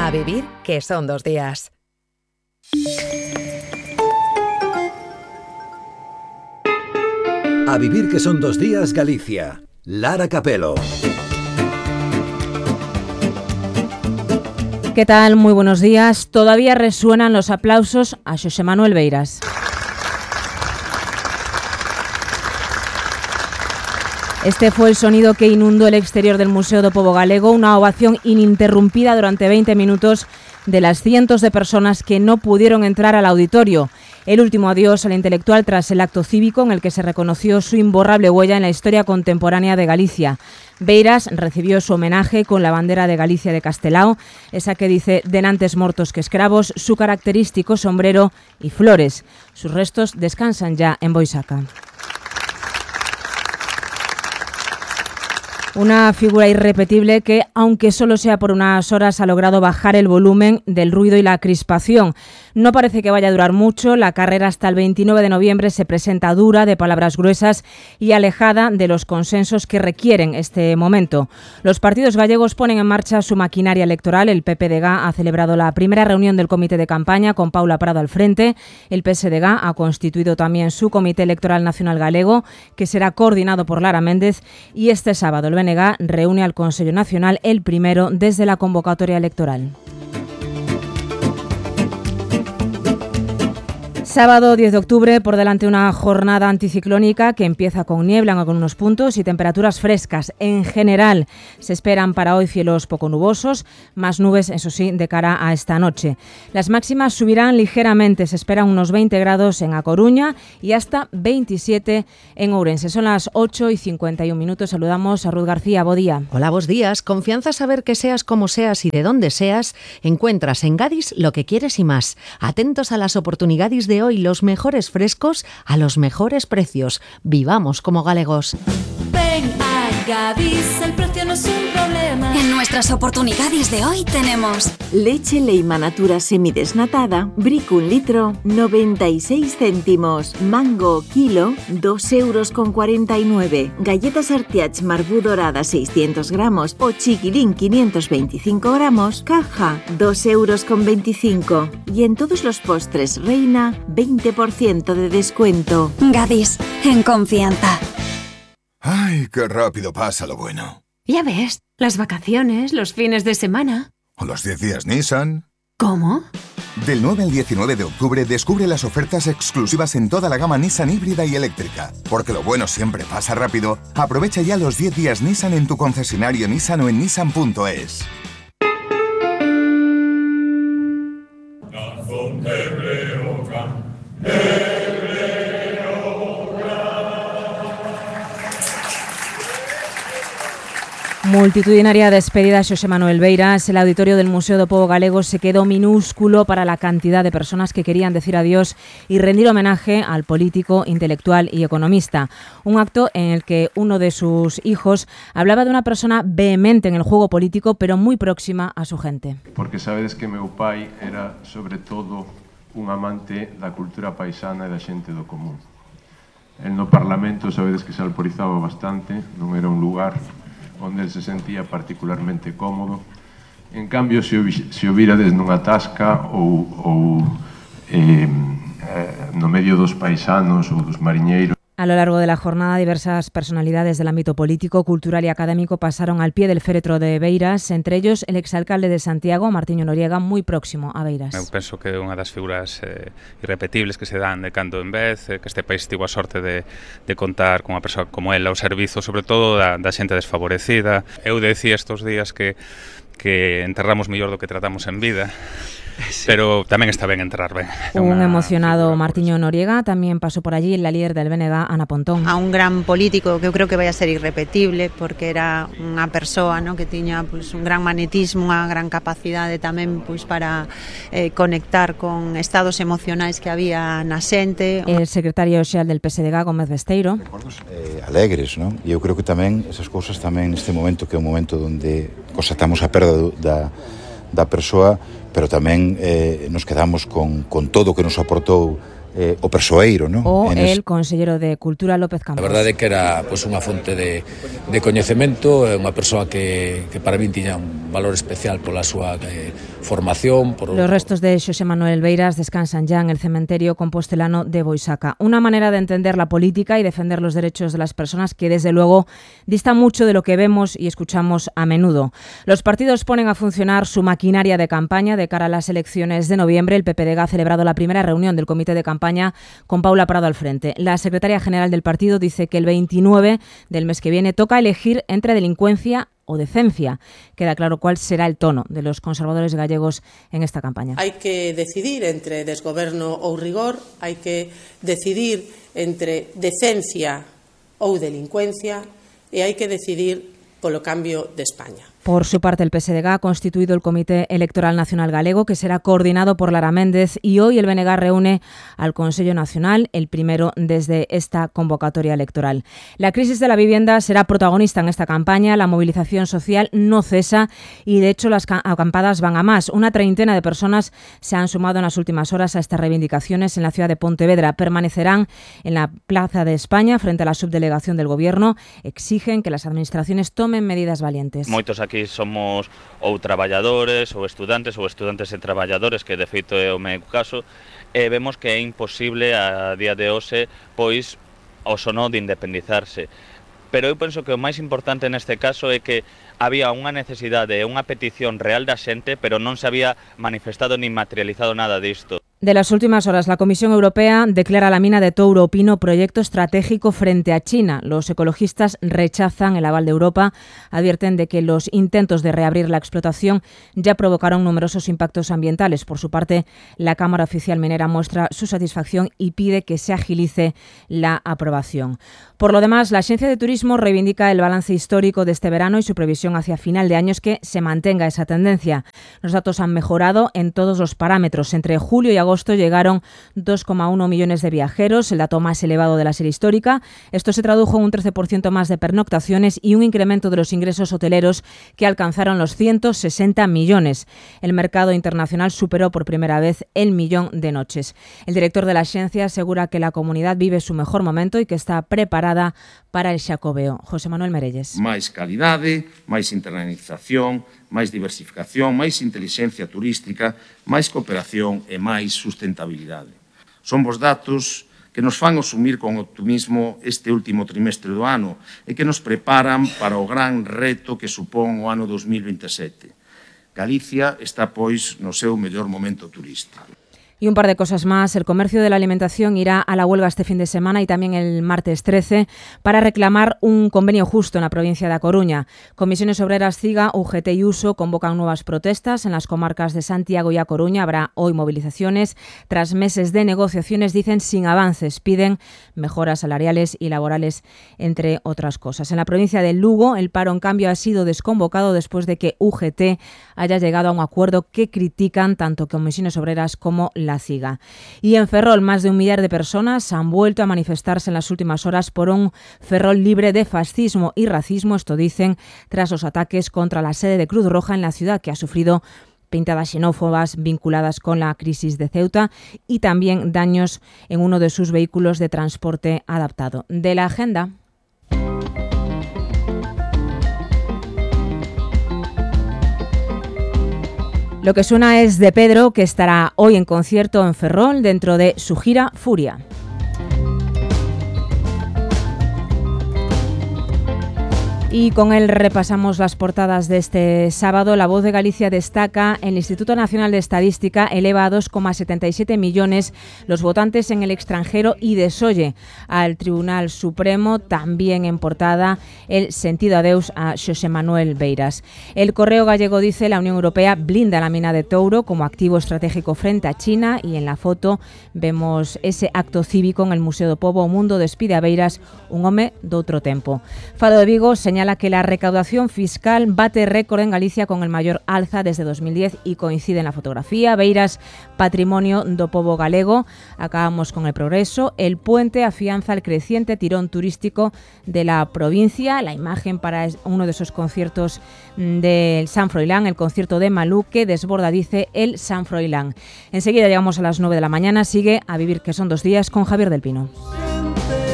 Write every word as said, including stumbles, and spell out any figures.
A vivir que son dos días. A vivir que son dos días, Galicia. Lara Capelo. ¿Qué tal? Muy buenos días. Todavía resuenan los aplausos a Xosé Manuel Beiras. Este fue el sonido que inundó el exterior del Museo do Pobo Galego, una ovación ininterrumpida durante veinte minutos de las cientos de personas que no pudieron entrar al auditorio. El último adiós al intelectual tras el acto cívico en el que se reconoció su imborrable huella en la historia contemporánea de Galicia. Beiras recibió su homenaje con la bandera de Galicia de Castelao, esa que dice «Denantes mortos que escravos», su característico sombrero y flores. Sus restos descansan ya en Boisaca. Una figura irrepetible que, aunque solo sea por unas horas, ha logrado bajar el volumen del ruido y la crispación. No parece que vaya a durar mucho. La carrera hasta el veintinueve de noviembre se presenta dura, de palabras gruesas y alejada de los consensos que requieren este momento. Los partidos gallegos ponen en marcha su maquinaria electoral. El P P D G ha celebrado la primera reunión del comité de campaña con Paula Prado al frente. El P S D G ha constituido también su comité electoral nacional galego, que será coordinado por Lara Méndez, y este sábado el B N G reúne al Consello Nacional, el primero desde la convocatoria electoral. Sábado diez de octubre, por delante una jornada anticiclónica que empieza con niebla en algunos puntos y temperaturas frescas. En general se esperan para hoy cielos poco nubosos, más nubes, eso sí, de cara a esta noche. Las máximas subirán ligeramente, se esperan unos veinte grados en A Coruña y hasta veintisiete en Ourense. Son las ocho y cincuenta y un minutos. Saludamos a Ruth García. Bo día. Hola, buenos días. Confianza saber que seas como seas y de dónde seas, encuentras en Gadis lo que quieres y más. Atentos a las oportunidades de hoy, los mejores frescos a los mejores precios. Vivamos como galegos. Ven a Gadis, el precio no es un problema. En nuestras oportunidades de hoy tenemos leche Leima Natura semidesnatada, brico un litro, noventa y seis céntimos. Mango kilo, dos euros con cuarenta y nueve. Galletas Artiach Marbú dorada seiscientos gramos o chiquilín quinientos veinticinco gramos, caja, dos euros con veinticinco. Y en todos los postres Reina, veinte por ciento de descuento. Gadis, en confianza. ¡Ay, qué rápido pasa lo bueno! Ya ves, las vacaciones, los fines de semana. ¿O los diez días Nissan? ¿Cómo? Del nueve al diecinueve de octubre descubre las ofertas exclusivas en toda la gama Nissan híbrida y eléctrica. Porque lo bueno siempre pasa rápido. Aprovecha ya los diez días Nissan en tu concesionario Nissan o en nissan punto es. Multitudinaria despedida a Xosé Manuel Beiras. El auditorio del Museo do Pobo Galego se quedó minúsculo para la cantidad de personas que querían decir adiós y rendir homenaje al político, intelectual y economista. Un acto en el que uno de sus hijos hablaba de una persona vehemente en el juego político, pero muy próxima a su gente. Porque sabedes que meu pai era, sobre todo, un amante da cultura paisana e da xente do común. El no Parlamento, sabedes que se alporizaba bastante, non era un lugar onde el se sentía particularmente cómodo. En cambio, se o, se o virades nunha tasca ou, ou eh, no medio dos paisanos ou dos mariñeiros. A lo largo de la jornada, diversas personalidades del ámbito político, cultural y académico pasaron al pie del féretro de Beiras, entre ellos el exalcalde de Santiago, Martiño Noriega, muy próximo a Beiras. Eu penso que é unha das figuras eh, irrepetibles que se dan de cando en vez, eh, que este país tivo a sorte de, de contar con unha persoa como ela ao servizo, sobre todo da, da xente desfavorecida. Eu decía estes días que, que enterramos mellor do que tratamos en vida. Sí. Pero tamén está ben entrar ben. Un emocionado Martiño Noriega tamén pasou por allí la líder del B N G, Ana Pontón. A un gran político que eu creo que vai a ser irrepetible, porque era unha persoa, ¿no?, que tiña pues, un gran magnetismo, unha gran capacidade tamén pues, para eh, conectar con estados emocionais que había na xente. El secretario xeral del P S D G, Gómez Besteiro. Recordos eh, alegres, ¿no? E eu creo que tamén esas cousas tamén neste momento, que é un momento onde constatamos a perda da, da persoa, pero tamén eh, nos quedamos con, con todo o que nos aportou eh, o persoeiro, ¿no? O en el es... consellero de Cultura, López Campos. A verdade é que era pues, unha fonte de, de coñecemento, unha persoa que, que para min tiña un valor especial pola súa eh, formación. Por Los restos de Xosé Manuel Beiras descansan ya en el cementerio compostelano de Boisaca. Una manera de entender la política y defender los derechos de las personas que, desde luego, dista mucho de lo que vemos y escuchamos a menudo. Los partidos ponen a funcionar su maquinaria de campaña de cara a las elecciones de noviembre. El P P D G ha celebrado la primera reunión del comité de campaña con Paula Prado al frente. La secretaria general del partido dice que el veintinueve del mes que viene toca elegir entre delincuencia o decencia. Queda claro cuál será el tono de los conservadores gallegos en esta campaña. Hai que decidir entre desgoberno ou rigor, hai que decidir entre decencia ou delincuencia e hai que decidir polo cambio de España. Por su parte, el P S D G ha constituido el Comité Electoral Nacional Galego, que será coordinado por Lara Méndez, y hoy el B N G reúne al Consello Nacional, el primero desde esta convocatoria electoral. La crisis de la vivienda será protagonista en esta campaña, la movilización social no cesa y, de hecho, las acampadas van a más. Una treintena de personas se han sumado en las últimas horas a estas reivindicaciones en la ciudad de Pontevedra. Permanecerán en la Plaza de España frente a la subdelegación del Gobierno. Exigen que las administraciones tomen medidas valientes. Moitos aquí somos ou traballadores ou estudantes ou estudantes e traballadores, que de feito é o meu caso, e vemos que é imposible a día de hoxe pois o sono de independizarse. Pero eu penso que o máis importante neste caso é que había unha necesidade e unha petición real da xente, pero non se había manifestado ni materializado nada disto. De las últimas horas, la Comisión Europea declara la mina de Touro Pino proyecto estratégico frente a China. Los ecologistas rechazan el aval de Europa, advierten de que los intentos de reabrir la explotación ya provocaron numerosos impactos ambientales. Por su parte, la Cámara Oficial Minera muestra su satisfacción y pide que se agilice la aprobación. Por lo demás, la Agencia de Turismo reivindica el balance histórico de este verano y su previsión hacia final de año es que se mantenga esa tendencia. Los datos han mejorado en todos los parámetros. Entre julio y agosto llegaron dos coma uno millones de viajeros, el dato más elevado de la serie histórica. Esto se tradujo en un trece por ciento más de pernoctaciones y un incremento de los ingresos hoteleros que alcanzaron los ciento sesenta millones. El mercado internacional superó por primera vez el millón de noches. El director de la agencia asegura que la comunidad vive su mejor momento y que está preparada para el Xacobeo. José Manuel Merelles. Máis calidade, máis internalización, máis diversificación, máis intelixencia turística, máis cooperación e máis sustentabilidade. Son vos datos que nos fan asumir con optimismo este último trimestre do ano e que nos preparan para o gran reto que supón o ano dos mil veintisiete. Galicia está, pois, no seu mellor momento turístico. Y un par de cosas más. El comercio de la alimentación irá a la huelga este fin de semana y también el martes trece para reclamar un convenio justo en la provincia de A Coruña. Comisiones Obreras, CIGA, U G T y Uso convocan nuevas protestas en las comarcas de Santiago y A Coruña. Habrá hoy movilizaciones. Tras meses de negociaciones, dicen sin avances. Piden mejoras salariales y laborales, entre otras cosas. En la provincia de Lugo, el paro, en cambio, ha sido desconvocado después de que U G T haya llegado a un acuerdo que critican tanto Comisiones Obreras como la CIGA. Y en Ferrol, más de un millar de personas han vuelto a manifestarse en las últimas horas por un Ferrol libre de fascismo y racismo, esto dicen, tras los ataques contra la sede de Cruz Roja en la ciudad, que ha sufrido pintadas xenófobas vinculadas con la crisis de Ceuta y también daños en uno de sus vehículos de transporte adaptado. De la agenda. Lo que suena es de Pedro, que estará hoy en concierto en Ferrol dentro de su gira Furia. Y con él repasamos las portadas de este sábado. La Voz de Galicia destaca: el Instituto Nacional de Estadística eleva a dos coma setenta y siete millones los votantes en el extranjero y desoye al Tribunal Supremo. También en portada el sentido adeus a Xosé Manuel Beiras. El Correo Gallego dice: la Unión Europea blinda la mina de Touro como activo estratégico frente a China. Y en la foto vemos ese acto cívico en el Museo do Pobo. O Mundo despide a Beiras, un home de outro tempo. Fado de Vigo señala que la recaudación fiscal bate récord en Galicia con el mayor alza desde dos mil diez y coincide en la fotografía. Beiras, patrimonio do pobo galego. Acabamos con El Progreso. El puente afianza el creciente tirón turístico de la provincia. La imagen para uno de esos conciertos del San Froilán, el concierto de Malú, que desborda, dice, el San Froilán. Enseguida llegamos a las nueve de la mañana. Sigue A Vivir, que son dos días, con Javier del Pino.